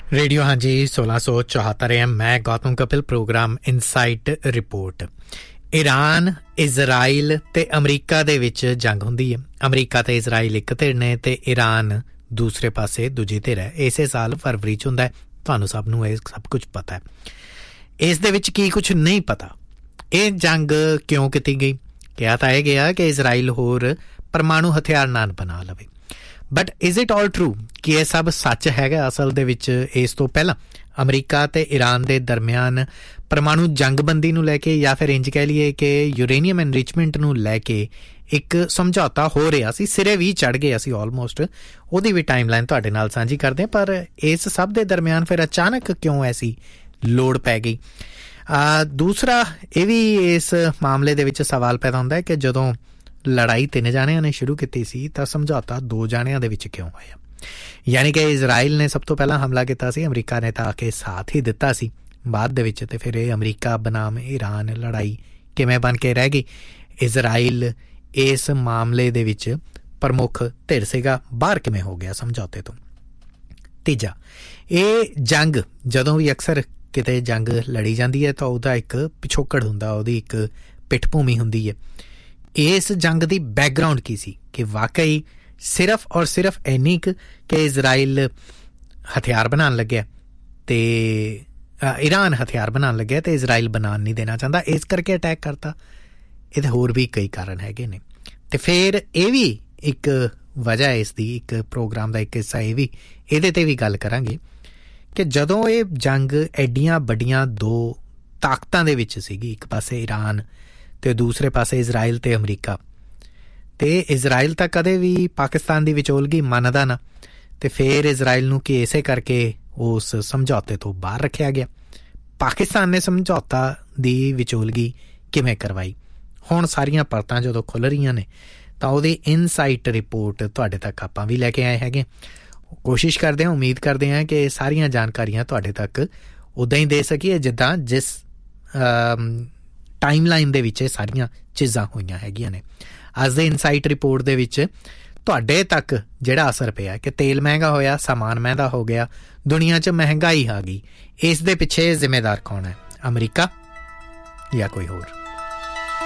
Radio हाँ जी 1674 AM मैं Gautam Kapil programme insight report. Iran Israel ते अमरीका दे विच जंग हुंदी है। अमरीका ते इजराइल एक धिर ने ते ईरान दूसरे पासे दूजी धिर है। इसे साल फरवरी च हुंदा है, तुहानूं सब नूं इह सब कुछ पता है। इस दे विच की कुछ नहीं पता। ਇਹ जंग क्यों की गई? कहा तो यह गया कि इजराइल होर परमाणु हथियार ना बना लवे। But is it all true कि यह सब सच हैगा? असल दे विच इस तो पहला अमरीका ते ईरान दे दरम्यान परमाणु जंगबंदी नूं लैके या फिर इंज कह लीए कि यूरेनियम एनरिचमेंट नूं लैके एक समझौता हो रहा सी, सिरे भी चढ़ गया सी ऑलमोस्ट। उहदी भी टाइमलाइन तुहाडे नाल सांझी करदे हां। पर इस सब दे दरम्यान फिर अचानक क्यों ऐसी लोड़ पै गई? दूसरा ये भी इस मामले दे विच सवाल पैदा होंदा है कि जदों लड़ाई 3 जाणियां ने शुरू की सी तां समझौता 2 जाणियां दे विच क्यों होया? यानी कि इजराइल ने सब तो पहला हमला किया सी, अमरीका ने तां आके साथ ही दिता सी बाद दे विच, ते फिर अमरीका बनाम ईरान लड़ाई किवें बन के रह गई? इजराइल इस मामले दे विच प्रमुख धिर सीगा, बाहर किवें हो गया समझौते तो? तीजा, ये जंग जदों भी अक्सर किते जंग लड़ी जाती है तो उसका एक पिछोकड़ हुंदा, उसदी एक पिठभूमि हुंदी है। इस जंग की बैकग्राउंड की सी कि वाकई सिर्फ और सिर्फ इन्नी कि इजराइल हथियार बनान लग्या ते ईरान हथियार बनान लग्या ते इजराइल बनान नहीं देना चाहता, इस करके अटैक करता? ये होर भी कई कारण हैगे ने। ते फिर ये भी एक वजह है इसकी, एक प्रोग्राम का एक हिस्सा ये भी, ये ते भी गल करांगे कि जदों ये जंग एडियां बड़ियां 2 ताकतां दे विच सीगी, एक पासे ईरान ते दूसरे पासे इजराइल ते अमरीका, ते इजराइल तां कदे भी पाकिस्तान दी विचोलगी मनदा ना, ते फिर इजराइल नूं कि इसे करके उस समझौते तो बाहर रखिया गया। पाकिस्तान ने समझौता दी विचोलगी किवें करवाई? हुण सारियां परतां जदों खुल रहीआं ने तां उहदी इनसाइट रिपोर्ट तुहाडे तक आपां भी लैके आए हैगे। कोशिश करते हैं, उम्मीद करते हैं कि सारियां जानकारियां तुहाडे तक उदां ही दे सकीए जिद्दां जिस टाइमलाइन दे विच सारियां चीज़ां होईयां हैगियां ने। अज दे इनसाइट रिपोर्ट दे विच तुहाडे तक जिहड़ा असर पिया कि तेल महंगा होया, समान महंगा हो गया, दुनिया च महंगाई आ गई, इस दे पिछे जिम्मेदार कौन है? अमरीका या कोई होर?